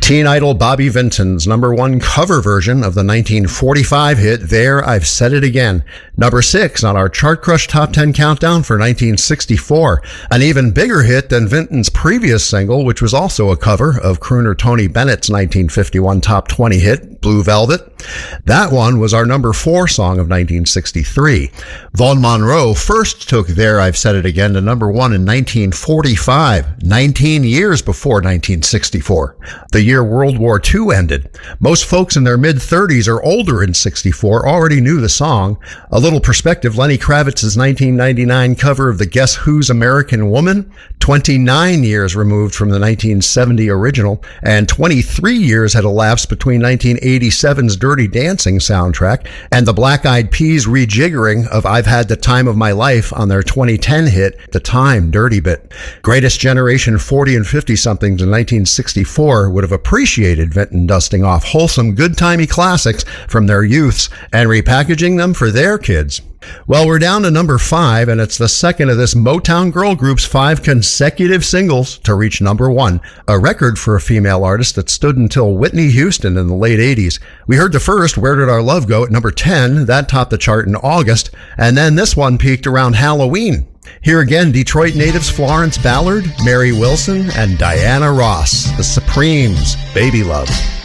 Teen Idol Bobby Vinton's #1 cover version of the 1945 hit There I've Said It Again. Number 6 on our Chart Crush Top 10 countdown for 1964. An even bigger hit than Vinton's previous single, which was also a cover of crooner Tony Bennett's 1951 Top 20 hit, Blue Velvet. That one was our number 4 song of 1963. Vaughn Monroe first took There I've Said It Again to #1 in 1945, 19 years before 1964. The year World War II ended. Most folks in their mid-30s or older in 64 already knew the song. A little perspective, Lenny Kravitz's 1999 cover of the Guess Who's American Woman, 29 years removed from the 1970 original, and 23 years had elapsed between 1987's Dirty Dancing soundtrack and the Black Eyed Peas rejiggering of I've Had the Time of My Life on their 2010 hit, The Time Dirty Bit. Greatest Generation 40 and 50-somethings in 1964 would have appreciated Vinton dusting off wholesome, good-timey classics from their youths and repackaging them for their kids. Well, we're down to number 5, and it's the second of this Motown girl group's 5 consecutive singles to reach #1, a record for a female artist that stood until Whitney Houston in the late 80s. We heard the first, Where Did Our Love Go, at number 10. That topped the chart in August, and then this one peaked around Halloween. Here again, Detroit natives Florence Ballard, Mary Wilson, and Diana Ross, the Supremes, Baby Love.